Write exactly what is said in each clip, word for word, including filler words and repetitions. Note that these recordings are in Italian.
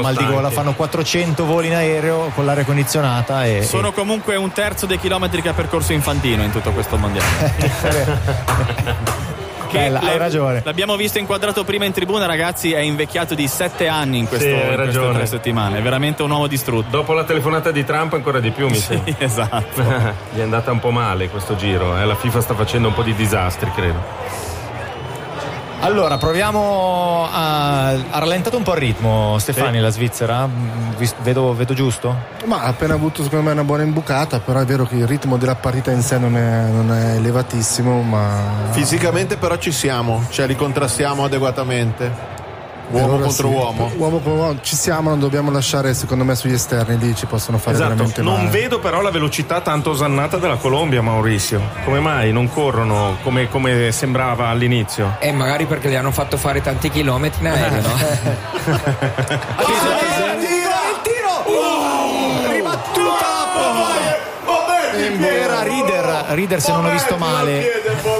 mal di gola, stanchi. fanno quattrocento voli in aereo con l'aria condizionata e sono e... comunque un terzo dei chilometri che ha percorso Infantino in tutto questo mondiale. Bella, hai ragione. L'abbiamo visto inquadrato prima in tribuna, ragazzi, è invecchiato di sette anni in, questo, Sì, hai in queste ragione. tre settimane, è veramente un uomo distrutto. Dopo la telefonata di Trump ancora di più, mi Sì, sembra. esatto. Gli è andata un po' male questo giro, eh? La FIFA sta facendo un po' di disastri, credo. Allora, proviamo a... ha rallentato un po' il ritmo, Stefani, sì. La Svizzera? Vedo, vedo giusto? Ma ha appena avuto secondo me una buona imbucata, però è vero che il ritmo della partita in sé non è, non è elevatissimo, ma... Fisicamente però ci siamo, cioè li contrastiamo adeguatamente. Uomo allora contro sì, uomo. uomo contro uomo ci siamo, non dobbiamo lasciare secondo me sugli esterni, lì ci possono fare esatto. veramente non male. Vedo però la velocità tanto osannata della Colombia, Maurizio. Come mai non corrono come, come sembrava all'inizio? Eh, magari perché li hanno fatto fare tanti chilometri in aereo, no? Il tiro! Uh, ribattuta! Era Rieder, Rieder se non ho visto male.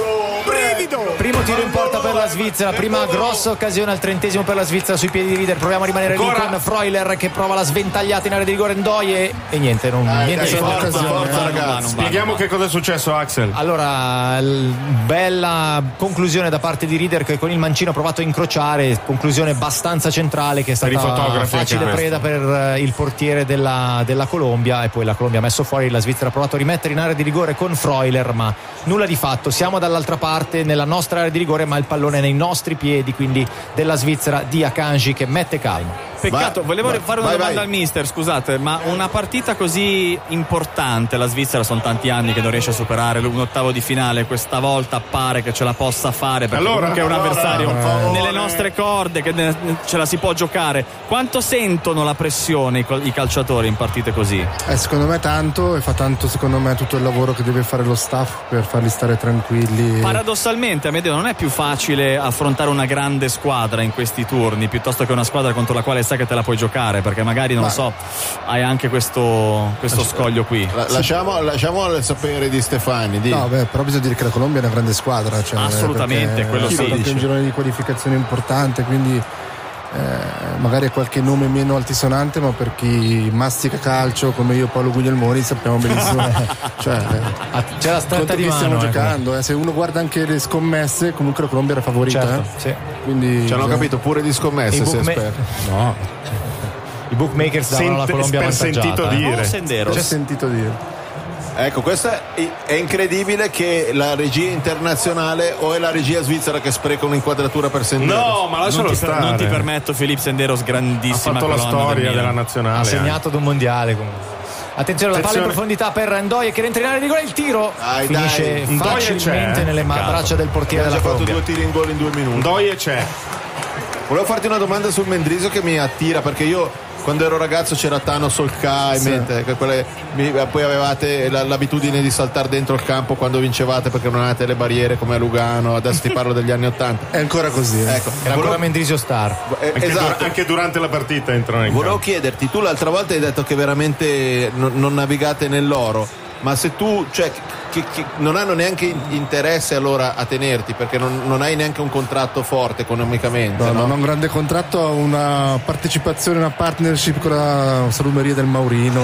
Primo tiro in porta per la Svizzera, prima grossa occasione al trentesimo per la Svizzera sui piedi di Rieder. Proviamo a rimanere Ancora. lì con Freuler che prova la sventagliata in area di rigore Ndoye e niente, non, Dai, niente dai, di forza, forza. forza, ragazzi. Spieghiamo che cosa è successo, Axel. Allora, l- bella conclusione da parte di Rieder che con il mancino ha provato a incrociare, conclusione abbastanza centrale che è Per i stata fotografi facile anche preda per eh, il portiere della, della Colombia e poi la Colombia ha messo fuori, la Svizzera ha provato a rimettere in area di rigore con Freuler ma nulla di fatto, siamo dall'altra parte nella nostra area di rigore ma il pallone è nei nostri piedi, quindi della Svizzera di Akanji che mette calma. Peccato, Vai, volevo vai, fare una vai, domanda vai. al mister, scusate, ma una partita così importante, la Svizzera sono tanti anni che non riesce a superare un ottavo di finale, questa volta pare che ce la possa fare perché Allora, comunque è un allora, avversario per favore. nelle nostre corde che ne- ce la si può giocare. Quanto sentono la pressione i, col- i calciatori in partite così? Eh, secondo me tanto, e fa tanto secondo me tutto il lavoro che deve fare lo staff per farli stare tranquilli. Paradossalmente, Amedeo, non è più facile affrontare una grande squadra in questi turni piuttosto che una squadra contro la quale sai che te la puoi giocare, perché magari non Ma... lo so, hai anche questo, questo scoglio qui. La- lasciamo, lasciamo il sapere di Stefani. Di. No, beh, però bisogna dire che la Colombia è una grande squadra, cioè, Assolutamente, quello ha sì, fatto anche dice. un girone di qualificazione importante, quindi eh, magari qualche nome meno altisonante, ma per chi mastica calcio come io, Paolo Guglielmoni, sappiamo benissimo cioè, C'è la stretta contro di chi mano, stiamo ecco. giocando, eh. Se uno guarda anche le scommesse, comunque la Colombia era favorita, Certo, eh. sì. Quindi Ci hanno bisogna- capito pure di scommesse, I sei bookma- esperto. No. I bookmakers davano la Sente- Colombia per avvantaggiata. sentito eh. dire. Oh, Sendero. C'è sentito dire. Ecco, questo è, è incredibile che la regia internazionale o è la regia svizzera che spreca un'inquadratura per Sendero. No, ma lascialo non, ti per- stare. non ti permetto, Filippo Senderos, Ha grandissima fatto la colonna storia del della Milan. nazionale. Ha segnato ad un mondiale comunque. Attenzione, la palla in Attenzione. profondità per Ndoye che entra in area di rigore, il tiro Dai, finisce dai. Ndoye facilmente c'è, nelle ma- peccato. braccia del portiere Abbiamo già della fatto Colombia. due tiri in gol in due minuti. Ndoye c'è. Volevo farti una domanda sul Mendrisio che mi attira, perché io quando ero ragazzo c'era Tano Solca in Sì. mente, che quelle- mi- poi avevate la- l'abitudine di saltare dentro il campo quando vincevate perché non avevate le barriere come a Lugano, adesso ti parlo degli anni ottanta. È ancora così, eh. Ecco, Era ancora volevo, Mendrisio Star. eh, Anche, esatto. dur- anche durante la partita entrano in Volevo campo. chiederti, tu l'altra volta hai detto che veramente non, non navigate nell'oro, ma se tu, cioè, che, che non hanno neanche interesse allora a tenerti perché non, non hai neanche un contratto forte economicamente, No, no? non ho un grande contratto, ho una partecipazione, una partnership con la salumeria del Maurino.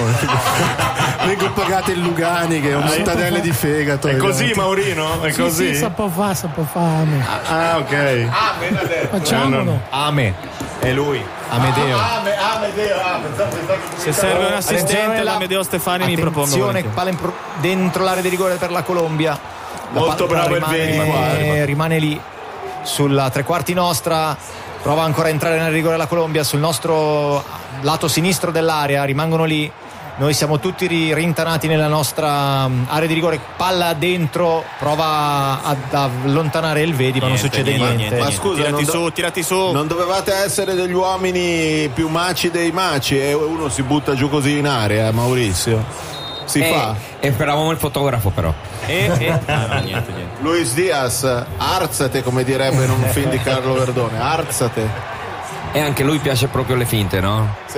Vengo pagato in Lugani, che è un cittadelle di fegato. È così, veramente. Maurino? È Sì, così? sì, sa può fare, sa può fare. Ah, ok. Facciamolo. Ame. È lui. Amedeo. Ame, Amedeo, Ame. Se serve un assistente Attenzione, la- all'Amedeo Stefani mi propongo. Attenzione, volentieri. palla in pro- dentro l'area di rigore per la Colombia. La Molto palla bravo il rimane, Veni qua. rimane lì sulla tre quarti nostra. Prova ancora a entrare nel rigore la Colombia sul nostro lato sinistro dell'area, rimangono lì. Noi siamo tutti ri- rintanati nella nostra um, area di rigore, palla dentro, prova ad allontanare il Vedi, ma non Niente, succede niente, niente. niente. Ma scusa, tirati non do- su, tirati su. Non dovevate essere degli uomini più maci dei maci e uno si butta giù così in area, Maurizio. Si Eh, fa. E speravamo il fotografo, però. E, e... Ah, no, niente, niente. Luis Diaz, arzate come direbbe in un film di Carlo Verdone, arzate. E anche lui piace proprio le finte, no? Sì.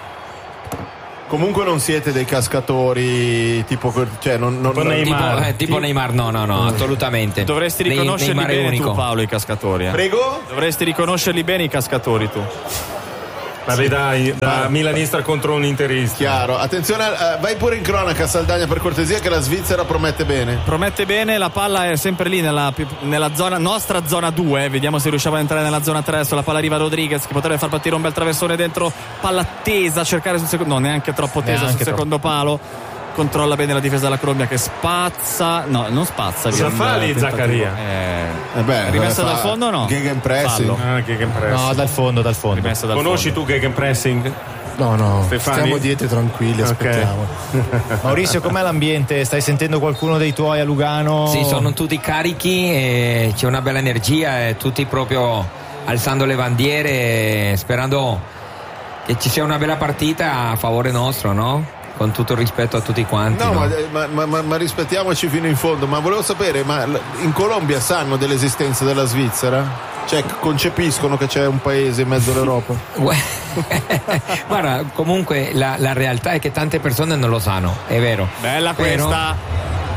Comunque non siete dei cascatori tipo, cioè non, non, Tipo Neymar. Tipo, eh, tipo Neymar, no, no, no, assolutamente. Dovresti Nei- riconoscerli Neymar è bene unico. tu, Paolo, i cascatori. Eh. Prego? Dovresti riconoscerli bene i cascatori tu. Parli da, da milanista contro un interista. Chiaro. Attenzione, uh, vai pure in cronaca, Saldagna, per cortesia, che la Svizzera promette bene. Promette bene, la palla è sempre lì nella, nella zona, nostra zona due. Vediamo se riusciamo ad entrare nella zona tre. Adesso la palla arriva a Rodriguez, che potrebbe far partire un bel traversone dentro. Palla tesa, cercare sul secondo, no, neanche troppo tesa neanche sul troppo. secondo palo. Controlla bene la difesa della Colombia, che spazza, no, non spazza. Cosa fa lì Zaccaria? Eh, eh beh, rimessa dal fondo o no? Gegenpressing. Ah, Gegenpressing. No, dal fondo, dal fondo. Rimessa dal Conosci fondo. tu Gegenpressing? No, no, Stefani? stiamo dietro tranquilli, aspettiamo. Okay. Maurizio, com'è l'ambiente? Stai sentendo qualcuno dei tuoi a Lugano? Sì, sono tutti carichi, e c'è una bella energia, e tutti proprio alzando le bandiere, sperando che ci sia una bella partita a favore nostro, no? Con tutto il rispetto a tutti quanti. No, no? Ma, ma, ma, ma rispettiamoci fino in fondo. Ma volevo sapere, ma in Colombia sanno dell'esistenza della Svizzera? Cioè, concepiscono che c'è un paese in mezzo all'Europa? Guarda, comunque la, la realtà è che tante persone non lo sanno, è vero. Bella Però, questa.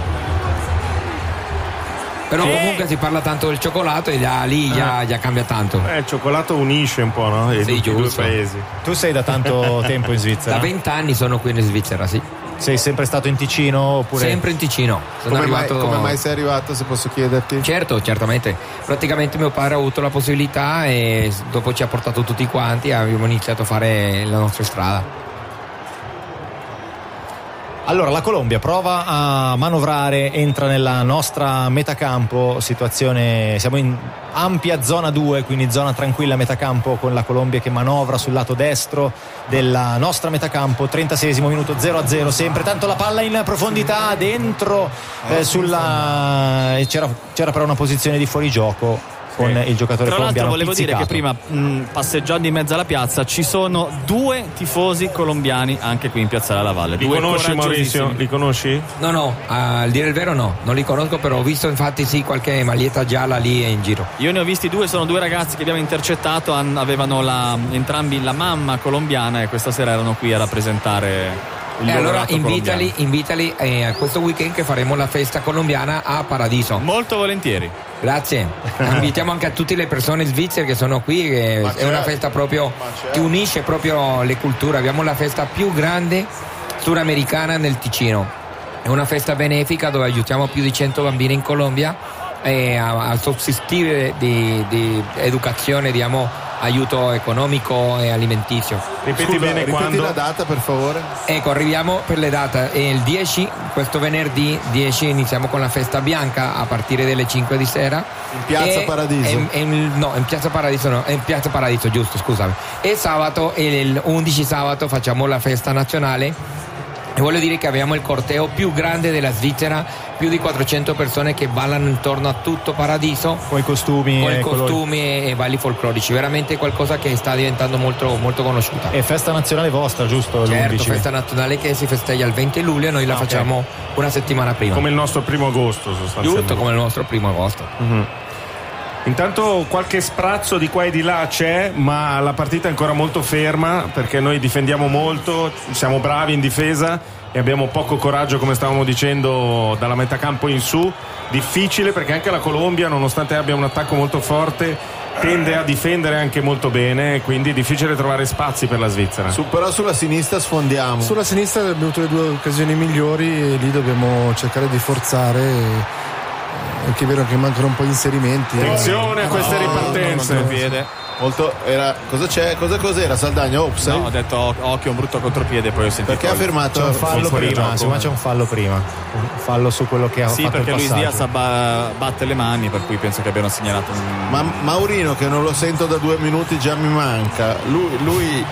però comunque si parla tanto del cioccolato e già lì già, eh. già cambia tanto. Eh, il cioccolato unisce un po', no? I, Sì, i due giusto. paesi. Tu sei da tanto tempo in Svizzera? Da vent'anni sono qui in Svizzera, sì. Sei sempre stato in Ticino oppure? Sempre in Ticino. Sono Come, arrivato... mai, come mai sei arrivato, se posso chiederti? Certo, certamente. Praticamente mio padre ha avuto la possibilità e dopo ci ha portato tutti quanti e abbiamo iniziato a fare la nostra strada. Allora, la Colombia prova a manovrare, entra nella nostra metacampo, situazione, siamo in ampia zona due, quindi zona tranquilla metacampo, con la Colombia che manovra sul lato destro della nostra metacampo. Trentaseiesimo minuto, zero a zero sempre, tanto la palla in profondità dentro, eh, sulla c'era, c'era però una posizione di fuorigioco con il giocatore Tra l'altro colombiano volevo pizzicato. dire che prima mh, passeggiando in mezzo alla piazza ci sono due tifosi colombiani anche qui in Piazzale alla Valle. Li due conosci, Maurizio? Li conosci? No, no, a dire il vero no, non li conosco, però ho visto infatti sì qualche maglietta gialla lì in giro. Io ne ho visti due, sono due ragazzi che abbiamo intercettato, han, avevano la, entrambi la mamma colombiana e questa sera erano qui a rappresentare il E loro allora lato invitali, colombiano. invitali eh, a questo weekend che faremo la festa colombiana a Paradiso. Molto volentieri. Grazie. Invitiamo anche a tutte le persone svizzere che sono qui, che Ma è certo. una festa proprio Ma certo. che unisce proprio le culture. Abbiamo la festa più grande suramericana nel Ticino. È una festa benefica dove aiutiamo più di cento bambini in Colombia eh, a, a sostituire di, di educazione, diamo aiuto economico e alimentizio. Ripeti Scusa, bene ripeti quando. la data, per favore. Ecco, arriviamo per le date. È il dieci, questo venerdì dieci iniziamo con la festa bianca a partire dalle cinque di sera. In Piazza E- Paradiso. e- e- no, in Piazza Paradiso no, in Piazza Paradiso, giusto, scusami. E sabato, il undici sabato, facciamo la festa nazionale. E voglio dire che abbiamo il corteo più grande della Svizzera, più di quattrocento persone che ballano intorno a tutto Paradiso. con i costumi, Con e i colori. costumi e, e balli folclorici, veramente qualcosa che sta diventando molto, molto conosciuta. È festa nazionale vostra, giusto? Certo, l'undici? festa nazionale che si festeggia il venti luglio e noi la Ah, ok. facciamo una settimana prima. Come il nostro primo agosto, sostanzialmente. Giusto, come il nostro primo agosto. Intanto qualche sprazzo di qua e di là c'è, ma la partita è ancora molto ferma perché noi difendiamo molto, siamo bravi in difesa e abbiamo poco coraggio, come stavamo dicendo, dalla metà campo in su. Difficile perché anche la Colombia, nonostante abbia un attacco molto forte, tende a difendere anche molto bene, quindi è difficile trovare spazi per la Svizzera. Su, però sulla sinistra sfondiamo. Sulla sinistra abbiamo avuto le due occasioni migliori e lì dobbiamo cercare di forzare. E, è che è vero che mancano un po' di inserimenti. Attenzione a queste No, ripartenze. no, no, no. Piede. Molto, era, cosa c'è? Cosa cos'era, Saldagna? Ops, No, ho detto o- occhio, un brutto contropiede, poi ho sentito. perché ha fermato? C'è un fallo fuori prima, gioco. secondo me c'è un fallo prima. Un fallo su quello che ha Sì, fatto il perché Luis passaggio. Diaz abba- batte le mani, per cui penso che abbiano segnalato un... Ma Maurino, che non lo sento da due minuti, già mi manca. Lui, lui,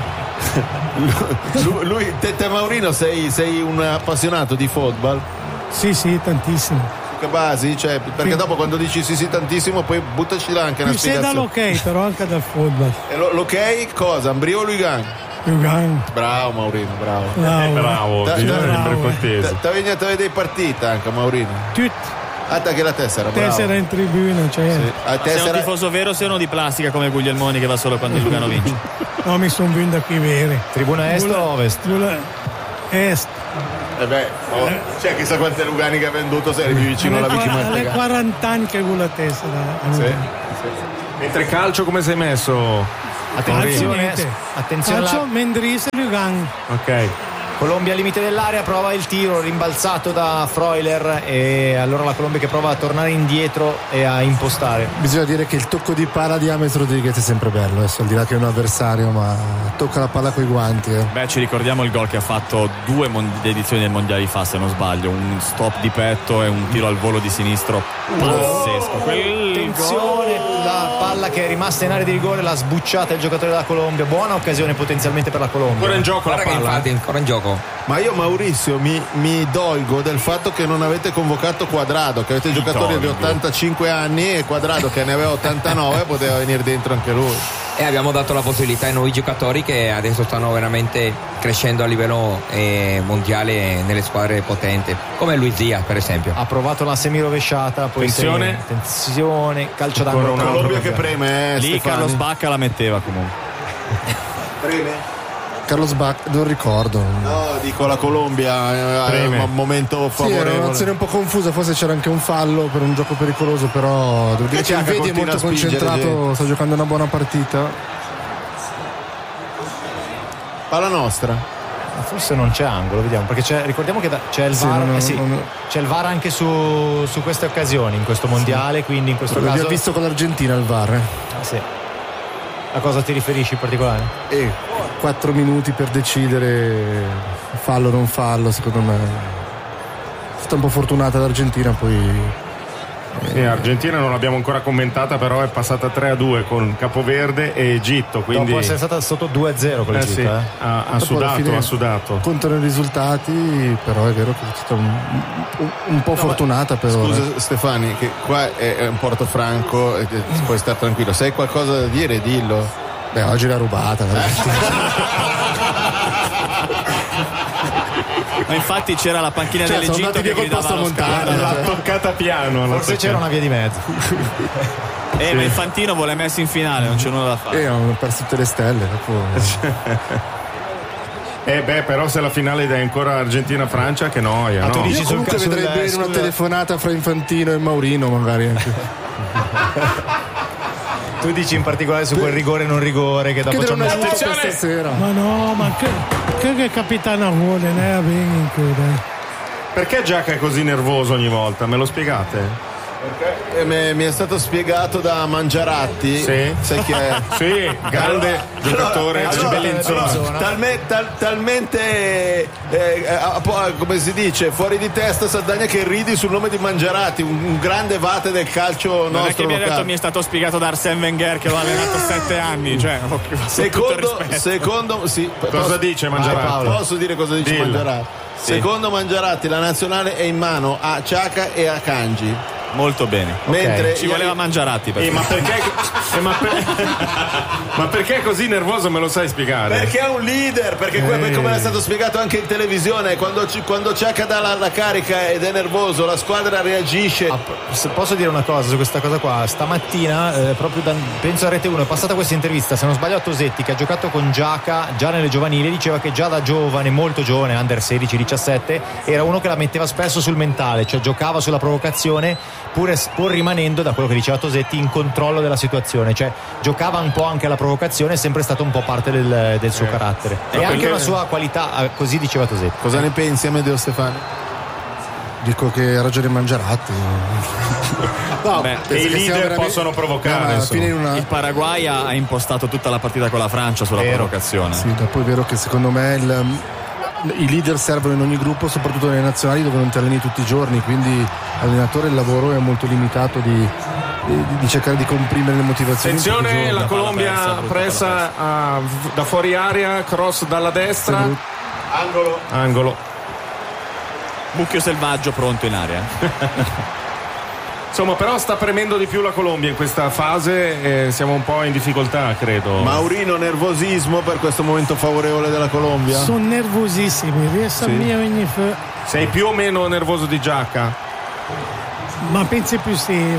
lui, lui te, te Maurino sei, sei un appassionato di football? Sì, sì, tantissimo. Che basi? Cioè, perché Sì. dopo quando dici sì sì tantissimo, poi buttaci là anche una Più sei spiegazione. dall'ok, però anche dal football. E lo- l'ok cosa? Ambrio o Lugan? Lugan. Bravo Maurino, bravo. Bravo. Eh, bravo, Da- bisogna da- sempre bravo, cortese. Ti vegnato a vedere partita anche Maurino. Tutti. Ah, te che la tessera, bravo. Tessera in tribuna, cioè. Sì. A Se è un tessera. tifoso vero, se uno di plastica come Guglielmoni che va solo quando il Lugano vince. No, mi sono venuto qui vere. Tribuna est o ovest? Tribuna est. Eh beh, oh, cioè chissà quante Lugani che ha venduto, se eri più vicino alla Alle Vicky qua- alle Martegani. quaranta anni che con la tessera. Sì, sì. Mentre calcio come sei messo? Attenzione, attenzione Calcio, alla... Mendris e Lugan. Ok. Colombia al limite dell'area, prova il tiro rimbalzato da Freuler e allora la Colombia che prova a tornare indietro e a impostare. Bisogna dire che il tocco di palla di James Rodriguez è sempre bello, adesso al di là che è un avversario, ma tocca la palla coi guanti. Eh. Beh, ci ricordiamo il gol che ha fatto due mon- edizioni del mondiale di fa, se non sbaglio, un stop di petto e un tiro al volo di sinistro pazzesco. Quel Attenzione, la palla che è rimasta in area di rigore l'ha sbucciata il giocatore della Colombia, buona occasione potenzialmente per la Colombia. Ancora in gioco la Guarda che palla. infatti ancora in gioco. Ma io Maurizio mi, mi dolgo del fatto che non avete convocato Quadrado, che avete giocatori di ottantacinque anni e Quadrado che ne aveva ottantanove poteva venire dentro anche lui. E abbiamo dato la possibilità ai nuovi giocatori che adesso stanno veramente crescendo a livello eh, mondiale nelle squadre potenti, come Luis Diaz per esempio. Ha provato la semirovesciata, poi Attenzione. se... attenzione, calcio d'angolo. un altro Colombia che preme, eh, lì Stefani. Carlos Bacca la metteva comunque. Preme? Carlos Bacca, non ricordo. No, dico la Colombia, è un momento Sì, era favorevole. un'azione un po' confusa, forse c'era anche un fallo per un gioco pericoloso, però devo dire che il Ciacca Vedi è continua molto a spingere, concentrato, gente. sta giocando una buona partita. Palla nostra. Forse non c'è angolo, vediamo, perché c'è, ricordiamo che da, c'è il Sì, V A R, non- eh sì, non- c'è il V A R anche su, su queste occasioni in questo mondiale, quindi in questo L'abbiamo caso visto con l'Argentina il V A R. eh. ah, sì. A cosa ti riferisci in particolare? E quattro minuti per decidere fallo o non fallo, secondo me. È stata un po' fortunata l'Argentina, poi Sì, Argentina non l'abbiamo ancora commentata, però è passata tre a due con Capoverde e Egitto, quindi Dopo essere stata sotto due a zero con eh l'Egitto, sì, eh. ha, ha Dopo alla sudato, fine ha sudato. contano i risultati, però è vero che è stata un, un- un po' fortunata per ora. Scusa Stefani, che qua è, è un Portofranco e te- puoi stare tranquillo. Se hai qualcosa da dire, dillo. Beh, oggi l'ha rubata. Ma infatti c'era la panchina Cioè, sono dell'Egitto andati che via col gridava posto allo montano. scandalo. L'ha toccata piano. l'ha Forse c'era toccata. una via di mezzo. Eh, ma Infantino vuole Messi in finale, non c'è nulla da fare. E hanno perso tutte le stelle. Dopo... Eh beh, però se la finale è ancora Argentina-Francia, che noia, Ah, tu no? dici Io sul comunque sul- vedrei bene sul- una telefonata fra Infantino e Maurino, magari anche. Tu dici in particolare su quel rigore non rigore che dopo Che c'è non un è avuto Attenzione! questa sera. Ma no, ma che, che, che capitana vuole, ne avviene dai. Perché Giacca è così nervoso ogni volta? Me lo spiegate? Eh, me- mi è stato spiegato da Mangiaratti. Sì. Sai chi è? Sì, grande giocatore del Allora, Bellinzona. allora, talme- tal- talmente eh, eh, a- po- come si dice fuori di testa Sardegna che ridi sul nome di Mangiaratti, un, un grande vate del calcio nostro Non è che mi ha detto locale. mi è stato spiegato da Arsène Wenger che l'ha allenato sette anni, cioè con tutto il Secondo, rispetto. secondo sì, Cosa posso- dice Vai, Mangiaratti? Paolo. Posso dire cosa dice Dillo. Mangiaratti? Secondo Mangiaratti la nazionale è in mano a Ciacca e a Kanji. Molto bene. Mentre Ci voleva Mangiaratti per Eh, ma perché eh, ma, per- ma perché è così nervoso, me lo sai spiegare? Perché è un leader, perché que- come è stato spiegato anche in televisione, quando, ci- quando Ciacca dà la, la carica ed è nervoso, la squadra reagisce. Ah, se posso dire una cosa su questa cosa qua, stamattina eh, proprio da, penso a Rete uno è passata questa intervista, se non sbaglio a Tosetti, che ha giocato con Giaca già nelle giovanili, diceva che già da giovane, molto giovane, under sedici diciassette, era uno che la metteva spesso sul mentale, cioè giocava sulla provocazione pur, pur rimanendo, da quello che diceva Tosetti, in controllo della situazione, cioè giocava un po' anche alla provocazione, è sempre stato un po' parte del, del suo carattere e Ma anche perché- una sua qualità, eh, così diceva Tosetti. Cosa ne pensi, Amedeo Stefani? Dico che ha ragione Mangiaratti. No, Beh, penso i che sia leader veramente- possono provocare, No, ma alla insomma. fine in una... Il Paraguay ha ha impostato tutta la partita con la Francia sulla Vero. provocazione. Sì, dopo è vero che secondo me il- i leader servono in ogni gruppo, soprattutto nelle nazionali dove non ti alleni tutti i giorni, quindi l'allenatore il lavoro è molto limitato di, di- di cercare di comprimere le motivazioni. in pochi Attenzione, giorni. la Colombia persa, brutta presa ah, da fuori area, cross dalla destra, Sì, Angolo. angolo. Mucchio selvaggio pronto in area. Insomma, però sta premendo di più la Colombia in questa fase e siamo un po' in difficoltà, credo. Maurino, nervosismo per questo momento favorevole della Colombia? Sono nervosissimi, riesco Sì. a mia ogni fa. Sei più o meno nervoso di Giacca? Ma pensi più sì.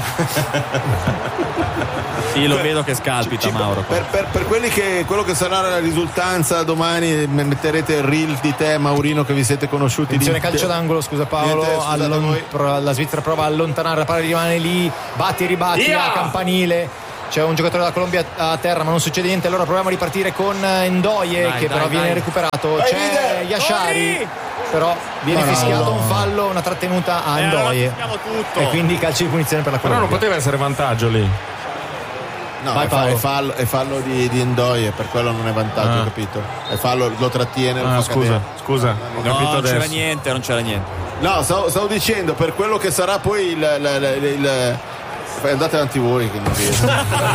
Sì, lo vedo che scalpita, Ci- Mauro. Per, per- per quelli che quello che sarà la risultanza domani, metterete il reel di te, Maurino, che vi siete conosciuti. Attenzione, di- calcio d'angolo, scusa Paolo. Niente, scusate allon- voi. pro- la Svizzera prova a allontanare, la palla rimane lì, batti e ribatti Via! a campanile. c'è un giocatore della Colombia a terra ma non succede niente, allora proviamo a ripartire con Ndoye dai, che dai, però viene dai. recuperato. C'è Yashari, però viene No, no, fischiato no. un fallo, una trattenuta a Eh, allora Ndoye fischiamo tutto. e quindi calcio di punizione per la Però non Colombia. poteva essere vantaggio lì. No, Vai, è, fa- Paolo. è fallo, è fallo di, di Ndoye, per quello non è vantaggio, Ah. capito? È fallo, lo trattiene, lo Ah, fa scusa, cadere. scusa, ho No, capito non c'era adesso. niente, non c'era niente. No, stavo, stavo dicendo, per quello che sarà poi il... il, il, il andate avanti voi che non riesco.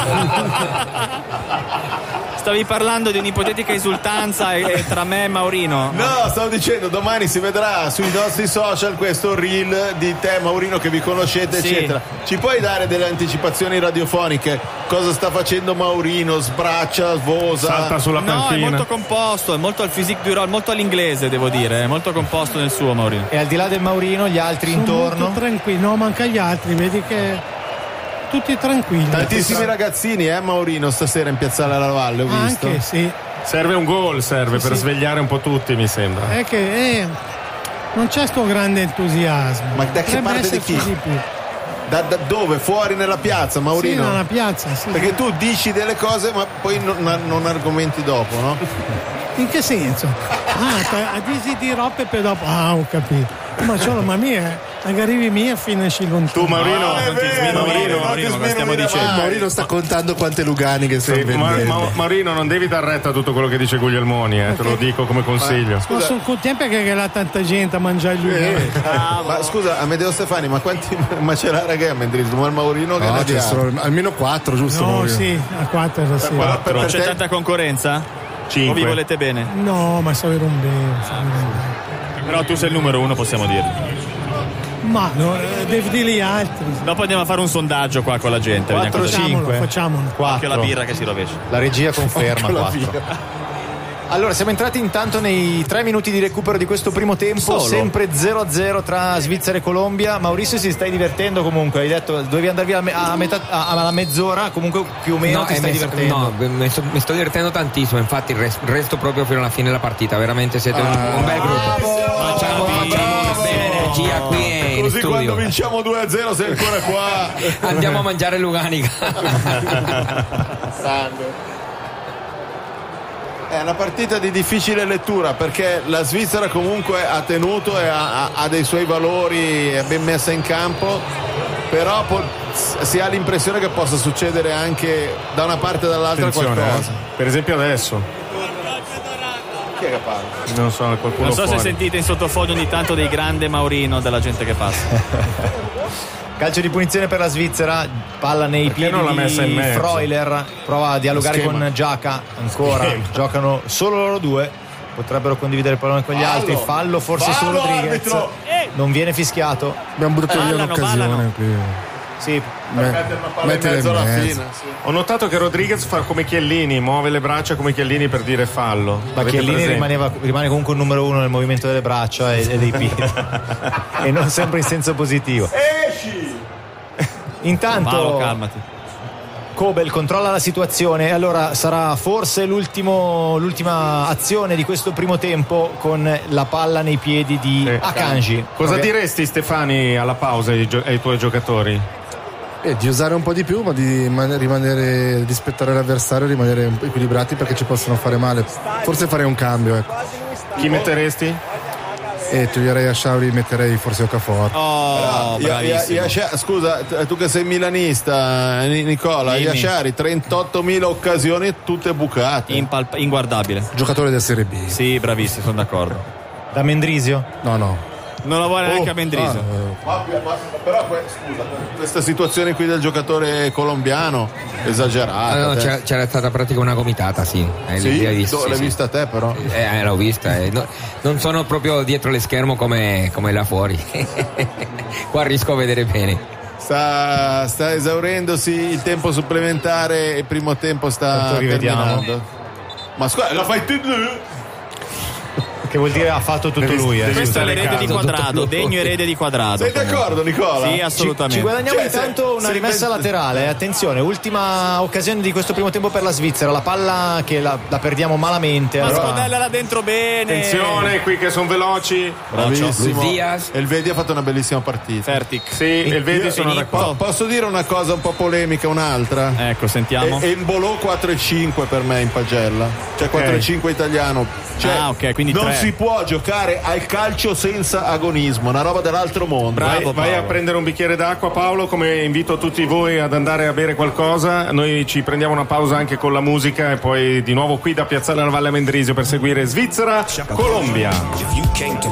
Stavi parlando di un'ipotetica esultanza e- e tra me e Maurino. No, stavo dicendo, domani si vedrà sui nostri social questo reel di te Maurino che vi conoscete, Sì. eccetera. Ci puoi dare delle anticipazioni radiofoniche? Cosa sta facendo Maurino? Sbraccia, vosa? Salta sulla No, è panchina. molto composto, è molto al physique du rôle, molto all'inglese devo dire, è molto composto nel suo Maurino. E al di là del Maurino gli altri Sono intorno molto tranquilli, no, manca gli altri, vedi che tutti tranquilli. Tantissimi ragazzini, eh Maurino, stasera in Piazzale alla Valle, ho visto. Anche sì, Serve un gol, serve per sì. svegliare un po' tutti, mi sembra. è che eh, non c'è sto grande entusiasmo. Ma da che Potrebbe parte di esserci chi? di più. Da, da dove? Fuori nella piazza, Sì, Maurino? nella piazza, sì. Perché tu dici delle cose ma poi non, non argomenti dopo, no? In che senso? Ah, te- dici di robe per dopo. Ah, ho capito. Ma solo, ma mia, magari arrivi mia e finisci lontano. Tu Maurino, Non è vero, Maurino, non Maurino, ti ma stiamo sminuire dicendo. mai. Maurino sta contando quante Lugani che stanno sì, ma, vendendo. ma- Maurino, non devi dar retta a tutto quello che dice Guglielmoni, eh, te lo dico come consiglio. Ma sono contento perché c'è la tanta gente a mangiare lui. Eh, ma scusa, Amedeo Stefani, ma quanti macerare che è mentre il Maurino che No, ne ce ne ha? sono almeno quattro, giusto? No, Maurino? sì, a quattro era sì. Per- per C'è te- tanta concorrenza? O vi Cinque. volete bene? No, ma so un bene. Però tu sei il numero uno, possiamo dire. Ma no, eh, devi dire gli altri. Dopo andiamo a fare un sondaggio qua con la gente. vediamo quattro cosa- Facciamolo, cinque facciamolo. Occhio alla quattro. birra che si rovescia. La regia conferma quattro. Allora, siamo entrati intanto nei tre minuti di recupero di questo primo tempo, Solo? sempre zero a zero tra Svizzera e Colombia. Maurizio, si stai divertendo comunque, hai detto dovevi andare via a me- a metà, a- alla mezz'ora, comunque più o meno ti eh, stai mi sto- divertendo. no, mi sto, mi sto divertendo tantissimo, infatti res- resto proprio fino alla fine della partita, veramente siete un, un bel gruppo. Facciamo, facciamo una bella energia qui in Così quando studio. vinciamo due a zero sei ancora qua. Andiamo a mangiare Luganica. È una partita di difficile lettura perché la Svizzera comunque ha tenuto e ha, ha- ha dei suoi valori, è ben messa in campo, però po- si ha l'impressione che possa succedere anche da una parte e dall'altra Attenzione, qualcosa. eh. Per esempio adesso, Chi è che parla? non so, qualcuno Non so se fuori. sentite in sottofondo ogni tanto dei grande Maurino della gente che passa. Calcio di punizione per la Svizzera, palla nei Perché piedi non l'ha messa in di mezzo? Freuler, prova a dialogare Schema. con Giaca ancora, Schema. giocano solo loro due, potrebbero condividere il pallone con gli Fallo. altri, fallo forse su Fallo, Rodriguez, arbitro. non viene fischiato, Abbiamo buttato via Ballano, un'occasione ballano. qui. sì, Me- Mettere una palla in mettila mezzo alla mezzo. fine. Sì. Ho notato che Rodriguez fa come Chiellini, muove le braccia come Chiellini per dire fallo. ma Avete Chiellini presente? rimaneva, rimane comunque il numero uno nel movimento delle braccia e, e dei piedi e non sempre in senso positivo. Esci! Paolo, Intanto calmati. Kobel controlla la situazione e allora sarà forse l'ultimo, l'ultima azione di questo primo tempo con la palla nei piedi di Sì. Akanji. Cosa Ok. diresti, Stefani, alla pausa ai, gio- ai tuoi giocatori? Eh, di usare un po' di più, ma di man- rimanere, rispettare l'avversario, rimanere un po' equilibrati perché ci possono fare male. Forse farei un cambio, ecco. Chi metteresti? E toglierei a Sciauri, metterei forse Okafor. Oh, Ia- Ia- bravissimo. Yasha- scusa, t- tu che sei milanista, Ni- Nicola, Dimmi. Yashari, trentottomila occasioni tutte bucate. Impalp- inguardabile. Giocatore del Serie B. Sì, bravissimo, sono d'accordo. Da Mendrisio? No, no. Non la vuole neanche a Mendrisio. Ma- ma- però que- scusa, questa situazione qui del giocatore colombiano esagerata. Ah, no, te. c'era, c'era stata praticamente una gomitata, sì. Eh, Sì? l'hai vista, Do- sì, l'hai sì. vista te però. Eh, eh, l'ho vista. eh. No- non sono proprio dietro le schermo come, come là fuori. Qua riesco a vedere bene. Sta, sta esaurendosi il tempo supplementare e il primo tempo sta Tanto rivediamo. terminando. Ma scusa, la fai tu? che vuol dire ha fatto tutto Devi- lui. Eh. devi Questo è stare l'erede di calmo. Quadrado, degno erede di Quadrado. Sei d'accordo, Nicola? Sì, Ci, assolutamente. ci guadagniamo Cioè, intanto se- una se rimessa invece- laterale. Attenzione, ultima occasione di questo primo tempo per la Svizzera. La palla che la, la perdiamo malamente. Ma allora- scodella là dentro bene. Attenzione, qui che sono veloci. Bravissimo. Luis Diaz. E il Vedi ha fatto una bellissima partita. Fertic. Sì, il vedi Io- sono Finito. d'accordo. Po- posso dire una cosa un po' polemica, un'altra? Ecco, sentiamo. E, e Mbolò quattro e cinque per me in pagella. Cioè quattro e cinque italiano. Cioè, Ah, ok, quindi non tre. si può giocare al calcio senza agonismo, una roba dell'altro mondo. Vai, Bravo, vai a Paolo. prendere un bicchiere d'acqua, Paolo, come invito tutti voi ad andare a bere qualcosa. Noi ci prendiamo una pausa anche con la musica e poi di nuovo qui da Piazzale alla Valle Mendrisio per seguire Svizzera, Colombia.